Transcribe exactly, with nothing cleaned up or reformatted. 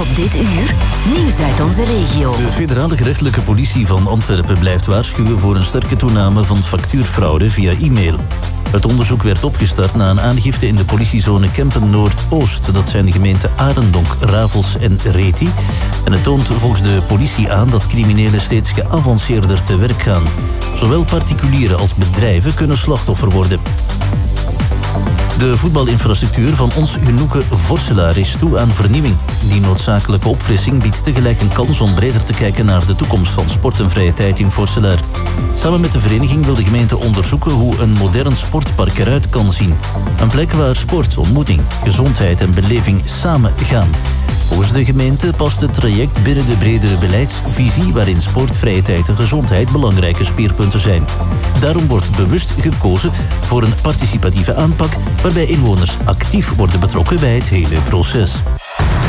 Op dit uur, nieuws uit onze regio. De federale gerechtelijke politie van Antwerpen blijft waarschuwen voor een sterke toename van factuurfraude via e-mail. Het onderzoek werd opgestart na een aangifte in de politiezone Kempen Noord-Oost. Dat zijn de gemeenten Arendonk, Ravels en Reti. En het toont volgens de politie aan dat criminelen steeds geavanceerder te werk gaan. Zowel particulieren als bedrijven kunnen slachtoffer worden. De voetbalinfrastructuur van ons Genoegen Vorselaar is toe aan vernieuwing. Die noodzakelijke opfrissing biedt tegelijk een kans om breder te kijken naar de toekomst van sport en vrije tijd in Vorselaar. Samen met de vereniging wil de gemeente onderzoeken hoe een modern sportpark eruit kan zien. Een plek waar sport, ontmoeting, gezondheid en beleving samen gaan. Volgens de gemeente past het traject binnen de bredere beleidsvisie waarin sport, vrije tijd en gezondheid belangrijke speerpunten zijn. Daarom wordt bewust gekozen voor een participatieve aanpak waarbij inwoners actief worden betrokken bij het hele proces.